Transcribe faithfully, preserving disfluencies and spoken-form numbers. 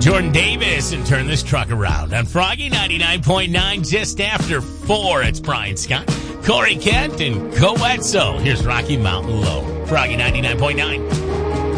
Jordan Davis and Turn This Truck Around on Froggy ninety-nine point nine just after four. It's Brian Scott, Corey Kent, and Coetzo. Here's Rocky Mountain Low. Froggy ninety-nine point nine.